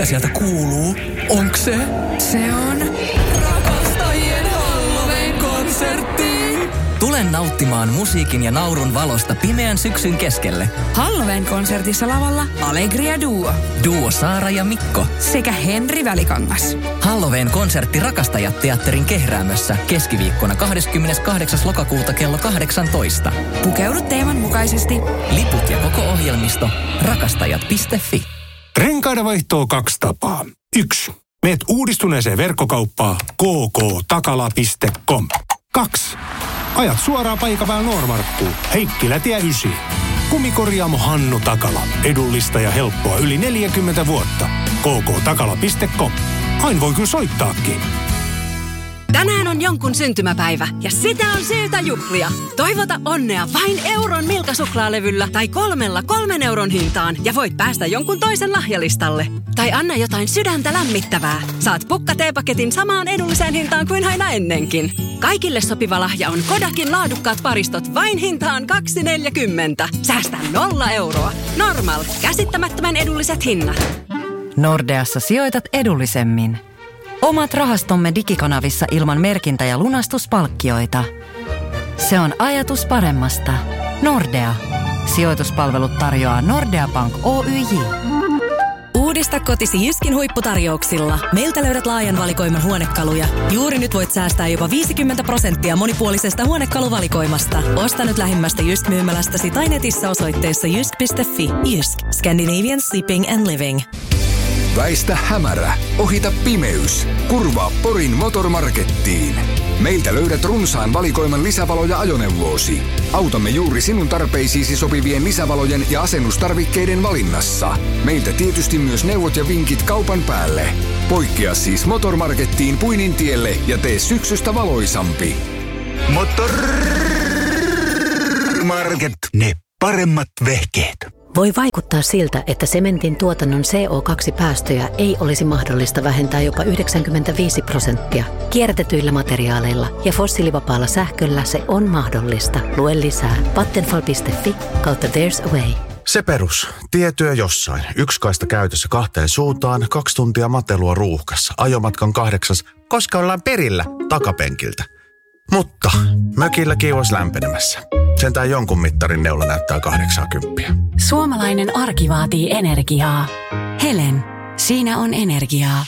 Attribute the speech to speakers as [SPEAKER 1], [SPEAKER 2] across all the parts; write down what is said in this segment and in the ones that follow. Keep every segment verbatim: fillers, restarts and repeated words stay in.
[SPEAKER 1] Mitä sieltä kuuluu? Onks se?
[SPEAKER 2] Se on Rakastajien Halloween konsertti.
[SPEAKER 1] Tule nauttimaan musiikin ja naurun valosta pimeän syksyn keskelle.
[SPEAKER 2] Halloween konsertissa lavalla Allegria Duo.
[SPEAKER 1] Duo Saara ja Mikko.
[SPEAKER 2] Sekä Henri Välikangas.
[SPEAKER 1] Halloween konsertti Rakastajat teatterin Kehräämössä keskiviikkona kahdeskymmeneskahdeksas lokakuuta kello kahdeksantoista.
[SPEAKER 2] Pukeudu teeman mukaisesti.
[SPEAKER 1] Liput ja koko ohjelmisto rakastajat piste fi.
[SPEAKER 3] Renkaiden vaihtoa kaksi tapaa. Yksi. Meet uudistuneeseen verkkokauppaan k k takala piste com. Kaksi. Ajat suoraan paikan päällä Noormarkkuun. Heikkilätie ysi. Kumikorjaamo Hannu Takala. Edullista ja helppoa yli neljäkymmentä vuotta. k k takala piste com. Aina voi kyllä soittaakin.
[SPEAKER 4] Tänään on jonkun syntymäpäivä ja sitä on syytä juhlia. Toivota onnea vain euron Milka-suklaalevyllä tai kolmella kolmen euron hintaan ja voit päästä jonkun toisen lahjalistalle. Tai anna jotain sydäntä lämmittävää. Saat pukka-teepaketin samaan edulliseen hintaan kuin aina ennenkin. Kaikille sopiva lahja on Kodakin laadukkaat paristot vain hintaan kaksi neljäkymmentä. Säästä nolla euroa. Normal. Käsittämättömän edulliset hinnat.
[SPEAKER 5] Nordeassa sijoitat edullisemmin. Omat rahastomme digikanavissa ilman merkintä- ja lunastuspalkkioita. Se on ajatus paremmasta. Nordea. Sijoituspalvelut tarjoaa Nordea Bank Oyj.
[SPEAKER 4] Uudista kotisi Jyskin huipputarjouksilla. Meiltä löydät laajan valikoiman huonekaluja. Juuri nyt voit säästää jopa viisikymmentä prosenttia monipuolisesta huonekaluvalikoimasta. Osta nyt lähimmästä Jysk-myymälästäsi tai netissä osoitteessa jysk piste fi. Jysk. Scandinavian Sleeping and Living.
[SPEAKER 6] Väistä hämärä, ohita pimeys. Kurvaa Porin Motormarkettiin. Meiltä löydät runsaan valikoiman lisävaloja ajoneuvoosi. Autamme juuri sinun tarpeisiisi sopivien lisävalojen ja asennustarvikkeiden valinnassa. Meiltä tietysti myös neuvot ja vinkit kaupan päälle. Poikkea siis Motormarkettiin Puinintielle ja tee syksystä valoisampi.
[SPEAKER 7] Motormarket, ne paremmat vehkeet.
[SPEAKER 8] Voi vaikuttaa siltä, että sementin tuotannon C O kaksi päästöjä ei olisi mahdollista vähentää jopa yhdeksänkymmentäviisi prosenttia. Kierrätetyillä materiaaleilla ja fossiilivapaalla sähköllä se on mahdollista. Lue lisää vattenfall piste fi kautta there's a way.
[SPEAKER 9] Se perus. Tietyö jossain. Yksi kaista käytössä kahteen suuntaan, kaksi tuntia matelua ruuhkassa. Ajomatkan kahdeksas, koska ollaan perillä takapenkiltä. Mutta mökillä kiuas lämpenemässä. Sentään jonkun mittarin neula näyttää kahdeksankymmentä.
[SPEAKER 10] Suomalainen arki vaatii energiaa. Helen, siinä on energiaa.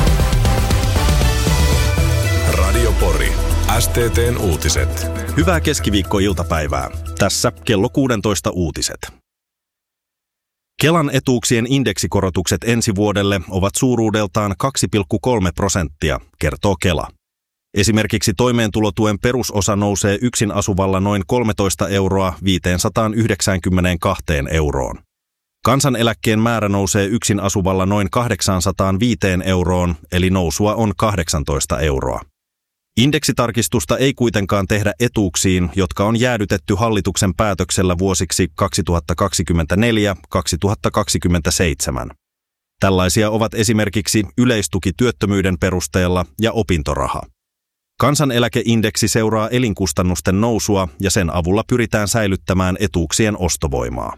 [SPEAKER 11] Radio Pori. S T T:n uutiset.
[SPEAKER 12] Hyvää keskiviikko-iltapäivää. Tässä kello kuusitoista uutiset. Kelan etuuksien indeksikorotukset ensi vuodelle ovat suuruudeltaan kaksi pilkku kolme prosenttia, kertoo Kela. Esimerkiksi toimeentulotuen perusosa nousee yksin asuvalla noin kolmetoista euroa viisisataayhdeksänkymmentäkaksi euroon. Kansaneläkkeen määrä nousee yksin asuvalla noin kahdeksansataaviisi euroon, eli nousua on kahdeksantoista euroa. Indeksitarkistusta ei kuitenkaan tehdä etuuksiin, jotka on jäädytetty hallituksen päätöksellä vuosiksi kaksituhattakaksikymmentäneljä kaksituhattakaksikymmentäseitsemän. Tällaisia ovat esimerkiksi yleistuki työttömyyden perusteella ja opintoraha. Kansaneläkeindeksi seuraa elinkustannusten nousua ja sen avulla pyritään säilyttämään etuuksien ostovoimaa.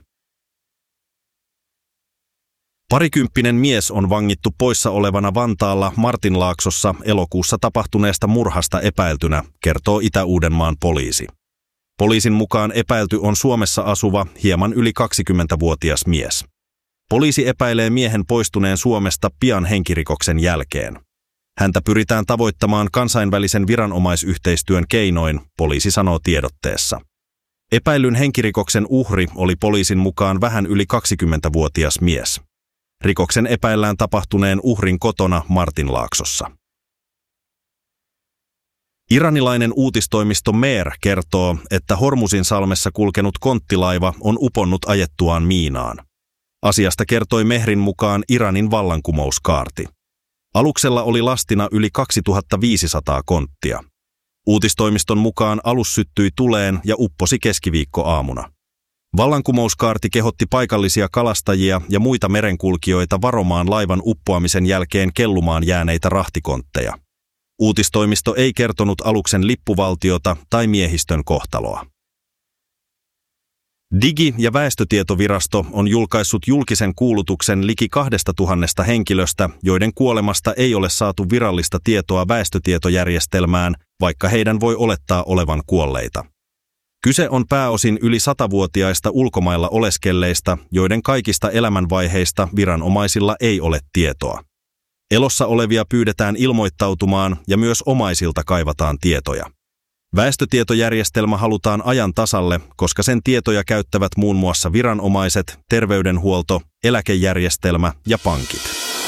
[SPEAKER 12] Parikymppinen mies on vangittu poissa olevana Vantaalla Martinlaaksossa elokuussa tapahtuneesta murhasta epäiltynä, kertoo Itä-Uudenmaan poliisi. Poliisin mukaan epäilty on Suomessa asuva, hieman yli kaksikymmentävuotias mies. Poliisi epäilee miehen poistuneen Suomesta pian henkirikoksen jälkeen. Häntä pyritään tavoittamaan kansainvälisen viranomaisyhteistyön keinoin, poliisi sanoo tiedotteessa. Epäillyn henkirikoksen uhri oli poliisin mukaan vähän yli kaksikymmentävuotias mies. Rikoksen epäillään tapahtuneen uhrin kotona Martinlaaksossa. Iranilainen uutistoimisto Meer kertoo, että Hormuzin salmessa kulkenut konttilaiva on uponnut ajettuaan miinaan. Asiasta kertoi Mehrin mukaan Iranin vallankumouskaarti. Aluksella oli lastina yli kaksituhattaviisisataa konttia. Uutistoimiston mukaan alus syttyi tuleen ja upposi keskiviikkoaamuna. Vallankumouskaarti kehotti paikallisia kalastajia ja muita merenkulkijoita varomaan laivan uppoamisen jälkeen kellumaan jääneitä rahtikontteja. Uutistoimisto ei kertonut aluksen lippuvaltiota tai miehistön kohtaloa. Digi- ja väestötietovirasto on julkaissut julkisen kuulutuksen liki kahdesta tuhannesta henkilöstä, joiden kuolemasta ei ole saatu virallista tietoa väestötietojärjestelmään, vaikka heidän voi olettaa olevan kuolleita. Kyse on pääosin yli satavuotiaista ulkomailla oleskelleista, joiden kaikista elämänvaiheista viranomaisilla ei ole tietoa. Elossa olevia pyydetään ilmoittautumaan ja myös omaisilta kaivataan tietoja. Väestötietojärjestelmä halutaan ajan tasalle, koska sen tietoja käyttävät muun muassa viranomaiset, terveydenhuolto, eläkejärjestelmä ja pankit.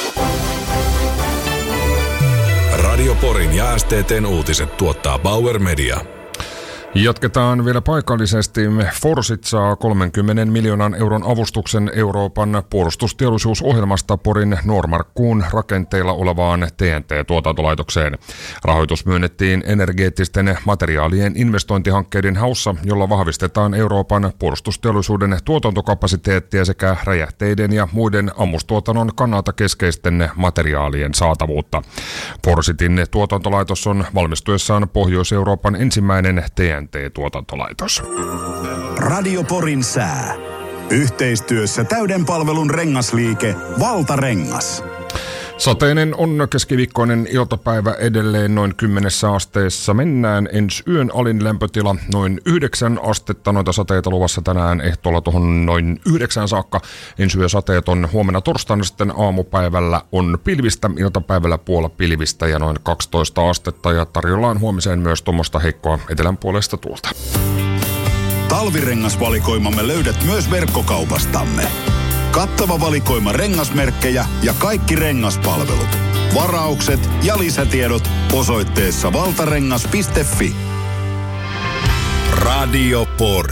[SPEAKER 11] Radio Porin ja S T T:n uutiset tuottaa Bauer Media.
[SPEAKER 13] Jatketaan vielä paikallisesti. Forsit saa kolmenkymmenen miljoonan euron avustuksen Euroopan puolustusteollisuusohjelmasta Porin Nordmarkkuun rakenteilla olevaan T N T-tuotantolaitokseen. Rahoitus myönnettiin energeettisten materiaalien investointihankkeiden haussa, jolla vahvistetaan Euroopan puolustusteollisuuden tuotantokapasiteettia sekä räjähteiden ja muiden ammustuotannon kannalta keskeisten materiaalien saatavuutta. Forsitin tuotantolaitos on valmistuessaan Pohjois-Euroopan ensimmäinen T N T-tuotantolaitos.
[SPEAKER 7] Radio Porin sää. Yhteistyössä täyden palvelun rengasliike Valtarengas.
[SPEAKER 13] Sateinen on keskiviikkoinen iltapäivä edelleen noin kymmenessä asteessa. Mennään ensi yön alin lämpötila noin yhdeksän astetta. Noita sateita luvassa tänään ehtoolla tuohon noin yhdeksän saakka. Ensi yö sateet on huomenna torstaina, sitten aamupäivällä on pilvistä, iltapäivällä puola pilvistä ja noin kaksitoista astetta. Ja tarjolla on huomiseen myös tuommoista heikkoa etelänpuoleista tuulta.
[SPEAKER 7] Talvirengasvalikoimamme löydät myös verkkokaupastamme. Kattava valikoima rengasmerkkejä ja kaikki rengaspalvelut. Varaukset ja lisätiedot osoitteessa valtarengas piste fi. Radio Pori.